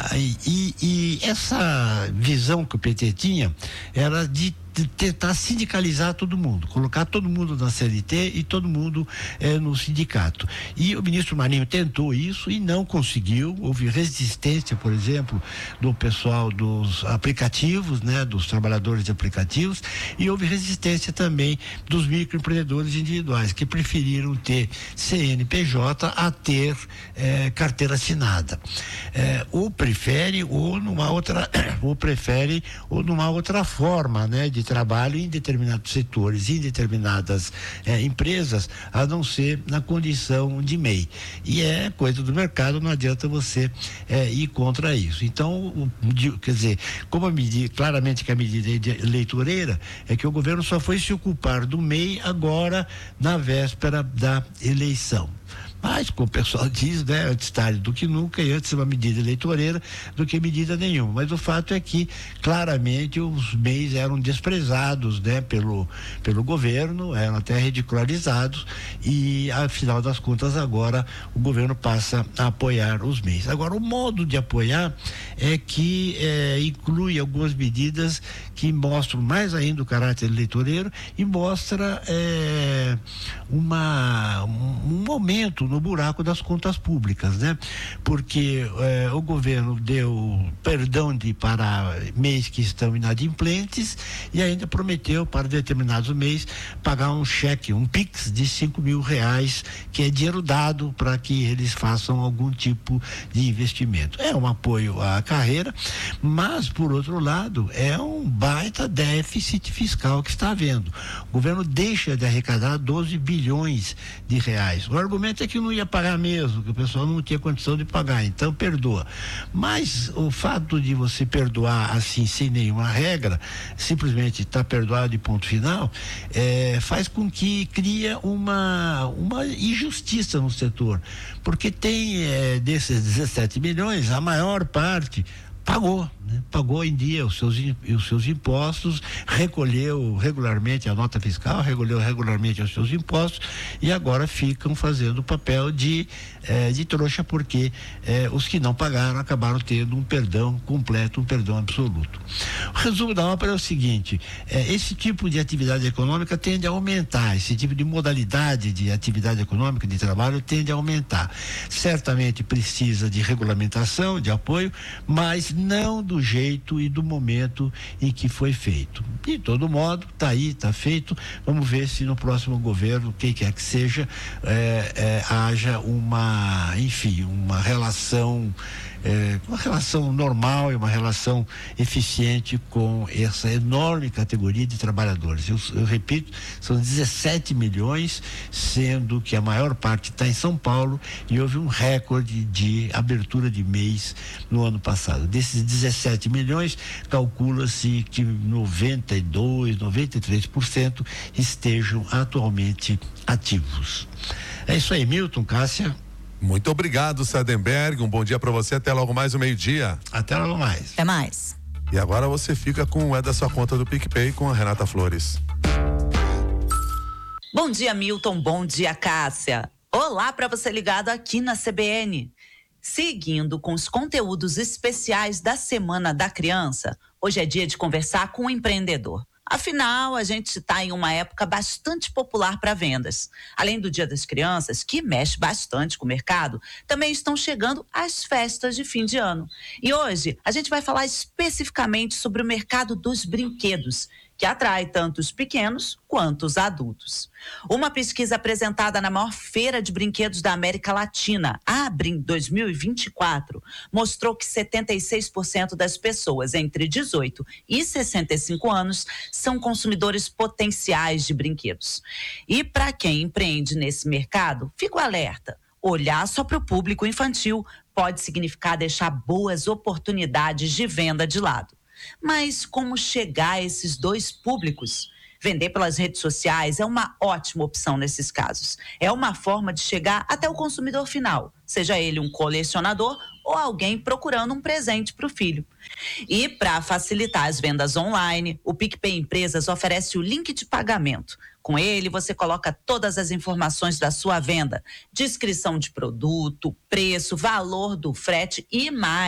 E essa visão que o PT tinha era de tentar sindicalizar todo mundo, colocar todo mundo na CLT e todo mundo no sindicato. E o ministro Marinho tentou isso e não conseguiu. Houve resistência, por exemplo, do pessoal dos aplicativos, né, dos trabalhadores de aplicativos, e houve resistência também dos microempreendedores individuais, que preferiram ter CNPJ a ter carteira assinada. Ou prefere ou numa outra forma, né, de trabalho em determinados setores, em determinadas empresas, a não ser na condição de MEI. E é coisa do mercado, não adianta você ir contra isso. Então, quer dizer, como claramente que a medida eleitoreira é que o governo só foi se ocupar do MEI agora na véspera da eleição. Mas, como o pessoal diz, né, antes tarde do que nunca, e antes uma medida eleitoreira do que medida nenhuma. Mas o fato é que, claramente, os MEIs eram desprezados, né, pelo governo, eram até ridicularizados, e, afinal das contas, agora o governo passa a apoiar os MEIs. Agora, o modo de apoiar é que inclui algumas medidas que mostram mais ainda o caráter eleitoreiro e mostra um aumento no buraco das contas públicas, né? Porque o governo deu perdão para MEIs que estão inadimplentes e ainda prometeu para determinados MEIs pagar um cheque, um PIX de R$5.000, que é dinheiro dado para que eles façam algum tipo de investimento. É um apoio à carreira, mas, por outro lado, é um baita déficit fiscal que está havendo. O governo deixa de arrecadar 12 bilhões de reais. O argumento é que não ia pagar mesmo, que o pessoal não tinha condição de pagar, então perdoa. Mas o fato de você perdoar assim, sem nenhuma regra, simplesmente está perdoado e ponto final, faz com que cria uma injustiça no setor, porque tem desses 17 milhões, a maior parte pagou, né? Pagou em dia os seus impostos, recolheu regularmente a nota fiscal, recolheu regularmente os seus impostos e agora ficam fazendo o papel de trouxa, porque os que não pagaram acabaram tendo um perdão completo, um perdão absoluto. O resumo da ópera é o seguinte: esse tipo de atividade econômica tende a aumentar, esse tipo de modalidade de atividade econômica, de trabalho, tende a aumentar. Certamente precisa de regulamentação, de apoio, mas não do jeito e do momento em que foi feito. De todo modo, está aí, está feito. Vamos ver se no próximo governo, quem quer que seja, haja uma relação normal e uma relação eficiente com essa enorme categoria de trabalhadores. Eu repito, são 17 milhões, sendo que a maior parte está em São Paulo, e houve um recorde de abertura de MEIs no ano passado. Desses 17 milhões, calcula-se que 93% estejam atualmente ativos. É isso aí, Milton, Cássia. Muito obrigado, Sardenberg. Um bom dia para você. Até logo mais, o meio-dia. Até logo mais. Até mais. E agora você fica com o da sua conta do PicPay com a Renata Flores. Bom dia, Milton. Bom dia, Cássia. Olá para você ligado aqui na CBN. Seguindo com os conteúdos especiais da Semana da Criança, hoje é dia de conversar com um empreendedor. Afinal, a gente está em uma época bastante popular para vendas. Além do Dia das Crianças, que mexe bastante com o mercado, também estão chegando as festas de fim de ano. E hoje a gente vai falar especificamente sobre o mercado dos brinquedos, que atrai tanto os pequenos quanto os adultos. Uma pesquisa apresentada na maior feira de brinquedos da América Latina, a Abrim 2024, mostrou que 76% das pessoas entre 18 e 65 anos são consumidores potenciais de brinquedos. E para quem empreende nesse mercado, fica o alerta: olhar só para o público infantil pode significar deixar boas oportunidades de venda de lado. Mas como chegar a esses dois públicos? Vender pelas redes sociais é uma ótima opção nesses casos. É uma forma de chegar até o consumidor final, seja ele um colecionador ou alguém procurando um presente para o filho. E para facilitar as vendas online, o PicPay Empresas oferece o link de pagamento. Com ele, você coloca todas as informações da sua venda: descrição de produto, preço, valor do frete e mais.